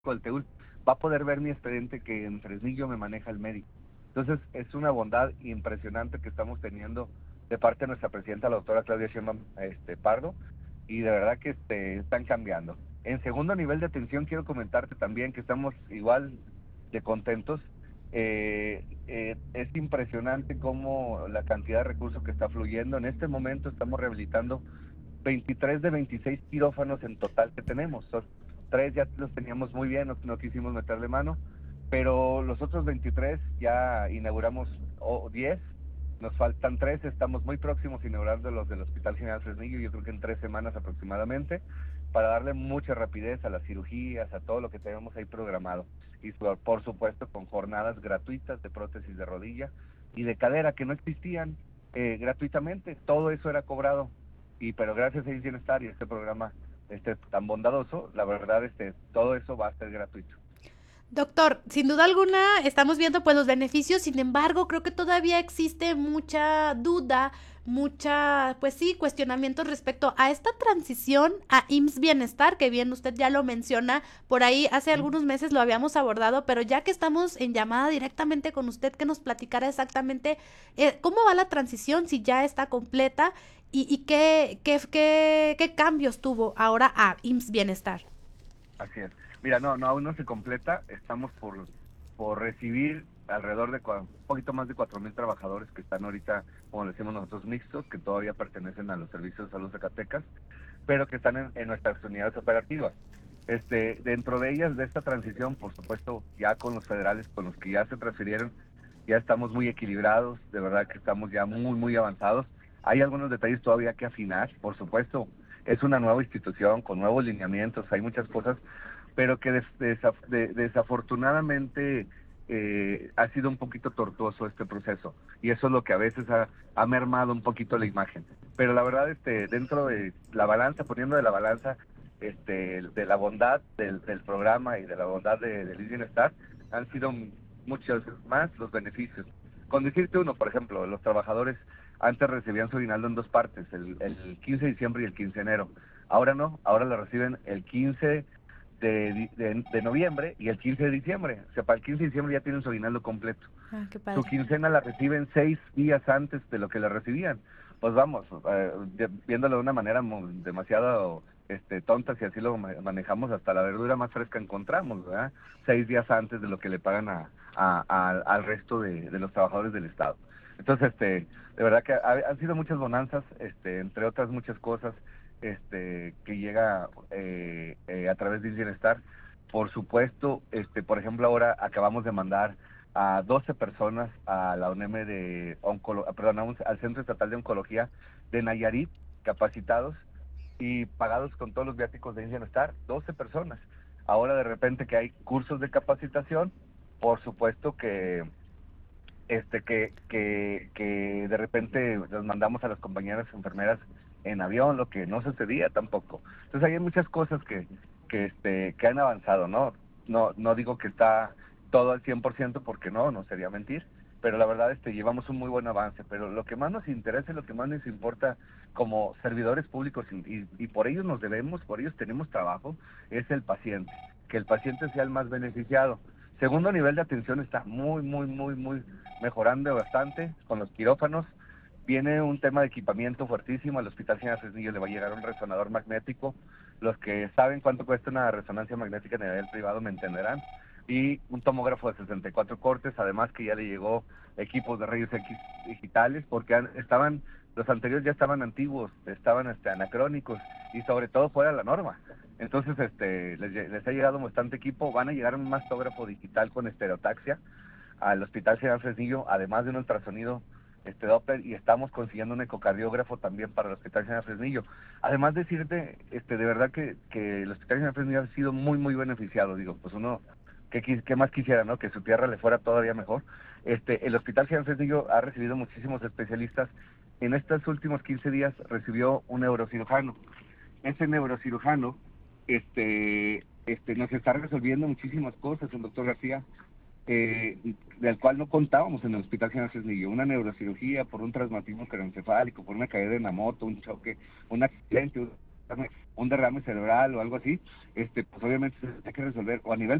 del Teúl, va a poder ver mi expediente que en Fresnillo me maneja el médico. Entonces, es una bondad impresionante que estamos teniendo de parte de nuestra presidenta, la doctora Claudia Sheinbaum Pardo, y de verdad que están cambiando. En segundo nivel de atención, quiero comentarte también que estamos igual de contentos. Es impresionante cómo la cantidad de recursos que está fluyendo. En este momento estamos rehabilitando 23 de 26 quirófanos en total que tenemos. Son 3 ya los teníamos muy bien, no quisimos meterle mano, pero los otros 23 ya inauguramos 10, nos faltan 3, estamos muy próximos a inaugurar los del Hospital General Fresnillo, yo creo que en 3 semanas aproximadamente, para darle mucha rapidez a las cirugías, a todo lo que tenemos ahí programado. Y por supuesto con jornadas gratuitas de prótesis de rodilla y de cadera que no existían gratuitamente, todo eso era cobrado pero gracias a Bienestar y este programa tan bondadoso, la verdad todo eso va a ser gratuito. Doctor, sin duda alguna estamos viendo pues los beneficios, sin embargo, creo que todavía existe mucha duda, mucha, pues sí, cuestionamientos respecto a esta transición a IMSS Bienestar, que bien usted ya lo menciona, por ahí hace algunos meses lo habíamos abordado, pero ya que estamos en llamada directamente con usted, que nos platicara exactamente cómo va la transición, si ya está completa y qué cambios tuvo ahora a IMSS Bienestar. Así es. Mira, no, aún no se completa. Estamos por recibir alrededor de un poquito más de 4,000 trabajadores que están ahorita, como le decimos nosotros, mixtos, que todavía pertenecen a los servicios de salud de Zacatecas, pero que están en nuestras unidades operativas. Dentro de ellas, de esta transición, por supuesto, ya con los federales, con los que ya se transfirieron, ya estamos muy equilibrados, de verdad que estamos ya muy, muy avanzados. Hay algunos detalles todavía que afinar, por supuesto, es una nueva institución con nuevos lineamientos, hay muchas cosas, pero que desafortunadamente ha sido un poquito tortuoso este proceso y eso es lo que a veces ha mermado un poquito la imagen. Pero la verdad, dentro de la balanza, poniendo de la balanza de la bondad del programa y de la bondad del bienestar, han sido muchos más los beneficios. Con decirte uno, por ejemplo, los trabajadores antes recibían su aguinaldo en dos partes, el 15 de diciembre y el 15 de enero. Ahora no, ahora lo reciben el 15 de noviembre y el 15 de diciembre. O sea, para el 15 de diciembre ya tienen su aguinaldo completo. Ah, qué Su padre. quincena la reciben 6 días antes de lo que la recibían. Pues vamos, viéndolo de una manera demasiado tonta, si así lo manejamos, hasta la verdura más fresca encontramos, ¿verdad? 6 días antes de lo que le pagan al resto de los trabajadores del Estado. Entonces, de verdad que han sido muchas bonanzas, entre otras muchas cosas, que llega a través del bienestar. Por supuesto, por ejemplo, ahora acabamos de mandar a 12 personas a la UNEM al Centro Estatal de Oncología de Nayarit, capacitados y pagados con todos los viáticos de bienestar, 12 personas. Ahora de repente que hay cursos de capacitación, por supuesto que de repente los mandamos a las compañeras enfermeras en avión, lo que no sucedía tampoco. Entonces hay muchas cosas que han avanzado, ¿no? No digo que está todo al 100% porque no sería mentir, pero la verdad llevamos un muy buen avance, pero lo que más nos interesa y lo que más nos importa como servidores públicos y por ellos nos debemos, por ellos tenemos trabajo, es el paciente, que el paciente sea el más beneficiado. Segundo nivel de atención está muy, muy, muy, muy mejorando bastante con los quirófanos. Viene un tema de equipamiento fuertísimo. Al Hospital General Fresnillo le va a llegar un resonador magnético. Los que saben cuánto cuesta una resonancia magnética a nivel privado me entenderán. Y un tomógrafo de 64 cortes, además que ya le llegó equipos de rayos X digitales, porque los anteriores ya estaban antiguos, estaban anacrónicos y sobre todo fuera de la norma. Entonces, les ha llegado bastante equipo. Van a llegar un mastógrafo digital con estereotaxia al Hospital General Fresnillo, además de un ultrasonido Doppler, y estamos consiguiendo un ecocardiógrafo también para el Hospital General Fresnillo. Además decirte, de verdad que el Hospital General Fresnillo ha sido muy, muy beneficiado. Digo, pues uno, ¿qué más quisiera, no? Que su tierra le fuera todavía mejor. El Hospital General Fresnillo ha recibido muchísimos especialistas. En estos últimos 15 días recibió un neurocirujano. Ese neurocirujano, nos está resolviendo muchísimas cosas, el doctor García, del cual no contábamos en el Hospital General Fresnillo. Una neurocirugía por un traumatismo craneoencefálico, por una caída en la moto, un choque, un accidente, un derrame cerebral o algo así, pues obviamente se tiene que resolver o a nivel